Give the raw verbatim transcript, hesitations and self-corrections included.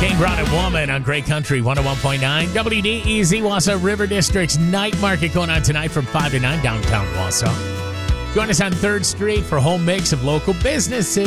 Kane Brown and Woman on Great Country one oh one point nine. W D E Z Wausau River District's night market going on tonight from five to nine downtown Wausau. Join us on third Street for a whole mix of local businesses.